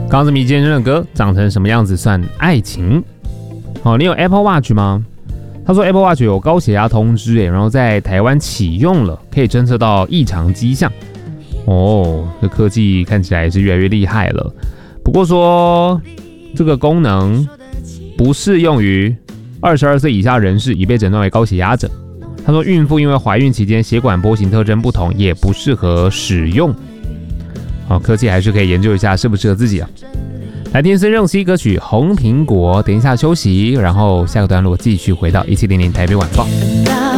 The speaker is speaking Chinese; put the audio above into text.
刚这么一健身的歌，长成什么样子算爱情？哦，你有 Apple Watch 吗？他说 Apple Watch 有高血压通知，然后在台湾启用了，可以侦测到异常迹象。哦，这科技看起来是越来越厉害了。不过说这个功能不适用于22岁以下人士已被诊断为高血压者。他说孕妇因为怀孕期间血管波形特征不同，也不适合使用。科技还是可以研究一下适不适合自己啊。来听孙盛熙歌曲《红苹果》，等一下休息，然后下个段落继续回到1700台北晚报。